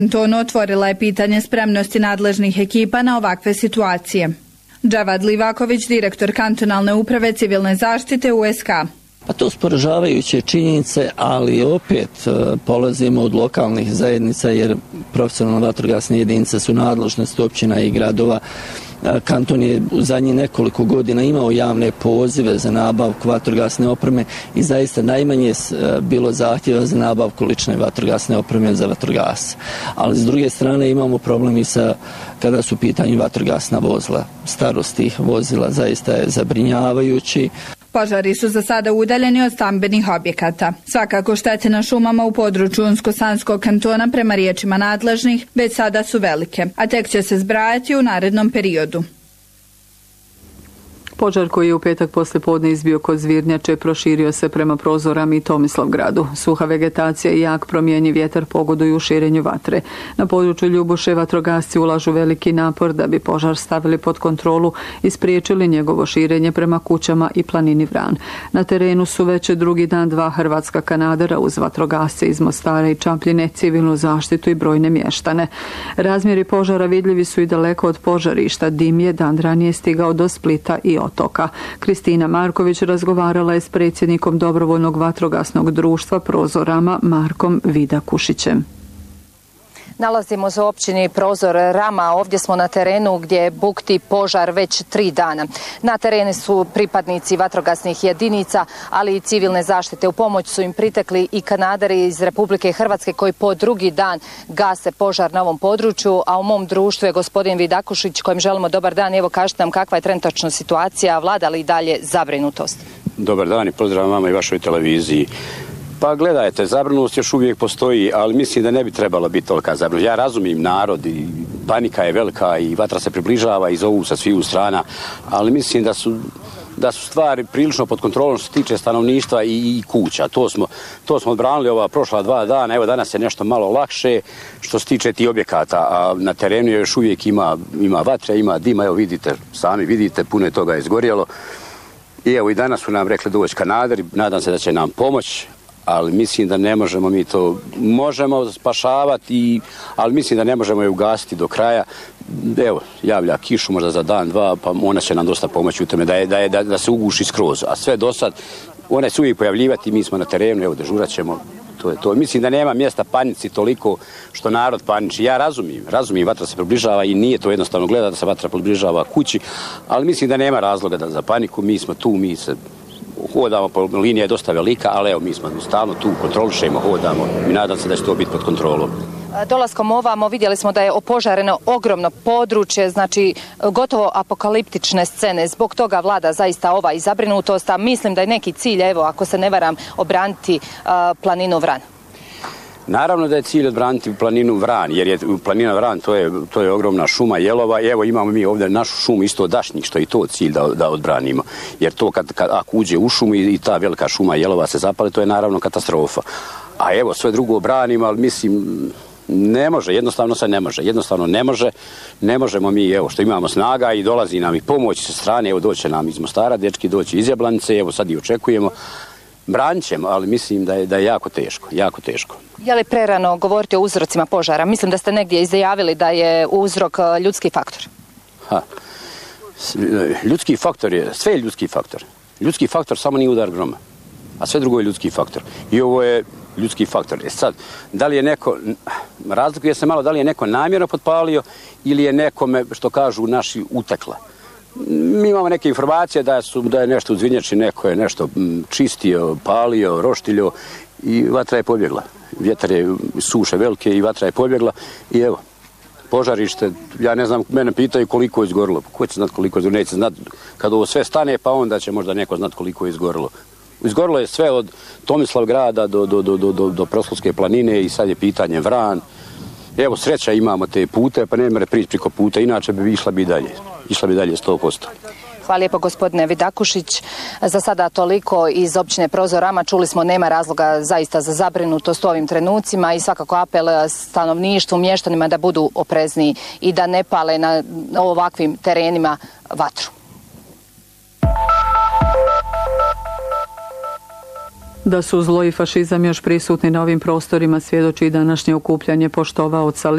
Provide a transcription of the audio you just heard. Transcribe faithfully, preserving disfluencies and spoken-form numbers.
Kantonu otvorila je pitanje spremnosti nadležnih ekipa na ovakve situacije. Džavad Livaković, direktor kantonalne uprave civilne zaštite U S K. Pa to su poražavajuće činjenice, ali opet polazimo od lokalnih zajednica jer profesionalne vatrogasne jedinice su nadležnosti općina i gradova. Kanton je u zadnjih nekoliko godina imao javne pozive za nabavku vatrogasne opreme i zaista najmanje je bilo zahtjeva za nabavku lične vatrogasne opreme za vatrogas. Ali s druge strane imamo problem i sa kada su u pitanju vatrogasna vozila. Starost tih vozila zaista je zabrinjavajući. Požari su za sada udaljeni od stambenih objekata. Svakako štete na šumama u području Unsko-Sanskog kantona prema riječima nadležnih već sada su velike, a tek će se zbrajati u narednom periodu. Požar koji je u petak poslijepodne izbio kod Zvirnjače proširio se prema Prozorama i Tomislavgradu. Suha vegetacija i jak promjenjiv vjetar pogoduju širenju vatre. Na području Ljubuše vatrogasci ulažu veliki napor da bi požar stavili pod kontrolu i spriječili njegovo širenje prema kućama i planini Vran. Na terenu su već drugi dan dva hrvatska kanadera uz vatrogasce iz Mostara i Čapljine, civilnu zaštitu i brojne mještane. Razmjeri požara vidljivi su i daleko od požarišta. Dim je dan ranije stigao do Splita i otoka. Kristina Marković razgovarala je s predsjednikom Dobrovoljnog vatrogasnog društva Prozorama Markom Vidakušićem. Nalazimo se u općini Prozor Rama, ovdje smo na terenu gdje bukti požar već tri dana. Na terenu su pripadnici vatrogasnih jedinica, ali i civilne zaštite. U pomoć su im pritekli i kanaderi iz Republike Hrvatske koji po drugi dan gase požar na ovom području, a u mom društvu je gospodin Vidakušić kojem želimo dobar dan. Evo kažete nam kakva je trenutačno situacija, vlada li i dalje zabrinutost? Dobar dan i pozdrav vama i vašoj televiziji. Pa gledajte, zabrinutost još uvijek postoji, ali mislim da ne bi trebala biti tolika zabrinutost. Ja razumijem narod i panika je velika i vatra se približava i zovu sa sviju strana, ali mislim da su, da su stvari prilično pod kontrolom što se tiče stanovništva i, i kuća. To smo, to smo odbranili ova prošla dva dana, evo danas je nešto malo lakše što se tiče tih objekata, a na terenu još uvijek ima, ima vatre, ima dima, evo vidite, sami vidite, puno je toga izgorjelo. I evo i danas su nam rekli doći kanaderi, nadam se da će nam pomoći. Ali mislim da ne možemo mi to, možemo spašavati, ali mislim da ne možemo je ugasiti do kraja. Evo, javlja kišu možda za dan, dva, pa ona će nam dosta pomoći u tome da, je, da, je, da, da se uguši skroz. A sve do sad, one se uvijek pojavljivati, mi smo na terenu, evo, dežurat ćemo, to je to. Mislim da nema mjesta panici toliko što narod paniči. Ja razumijem, razumijem, vatra se približava i nije to jednostavno gleda da se vatra približava kući, ali mislim da nema razloga da za paniku, mi smo tu, mi se hodamo, linija je dosta velika, ali evo mi smo stalno tu, kontrolišemo, hodamo i nadam se da će to biti pod kontrolom. Dolaskom ovamo vidjeli smo da je opožareno ogromno područje, znači gotovo apokaliptične scene. Zbog toga vlada zaista ova i zabrinutost, a mislim da je neki cilj, evo ako se ne varam, obraniti uh, planinu Vran. Naravno da je cilj odbraniti planinu Vran, jer je planina Vran to je, to je ogromna šuma jelova i evo imamo mi ovdje našu šumu isto dašnjik, što je i to cilj da, da odbranimo. Jer to kad, kad ako uđe u šumu i, i ta velika šuma jelova se zapali, to je naravno katastrofa. A evo sve drugo branimo, ali mislim ne može, jednostavno se ne može, jednostavno ne može, ne možemo mi, evo što imamo snaga i dolazi nam i pomoć sa strane, evo doće nam iz Mostara, dečki doći iz Jablanice, evo sad i očekujemo. Branit ćemo, ali mislim da je, da je jako teško, jako teško. Je li prerano govoriti o uzrocima požara? Mislim da ste negdje izjavili da je uzrok ljudski faktor. Ha. Ljudski faktor je, sve je ljudski faktor. Ljudski faktor samo nije udar groma, a sve drugo je ljudski faktor. I ovo je ljudski faktor. E sad, da li je neko, razlikuje se malo da li je neko namjerno potpalio ili je nekome, što kažu naši, utekla. Mi imamo neke informacije da, su, da je nešto u Zvirnjači, neko je nešto čistio, palio, roštiljo i vatra je pobjegla. Vjetar je suše velike i vatra je pobjegla i evo, požarište, ja ne znam, mene pitaju koliko je izgorilo. Ko će znati koliko je izgorilo? Neće znati kad ovo sve stane, pa onda će možda neko znati koliko je izgorilo. Izgorilo je sve od Tomislavgrada do, do, do, do, do Proslavske planine i sad je pitanje Vran. Evo, sreća imamo te pute, pa ne more prići preko puta, inače bi išla bi dalje. Išla bi dalje sto posto. Hvala lijepo gospodine Vidakušić. Za sada toliko iz općine Prozor Rama. Čuli smo nema razloga zaista za zabrinutost u ovim trenucima i svakako apel stanovništvu, mještanima da budu oprezniji i da ne pale na ovakvim terenima vatru. Da su zlo i fašizam još prisutni na ovim prostorima svjedoči i današnje okupljanje poštovaoca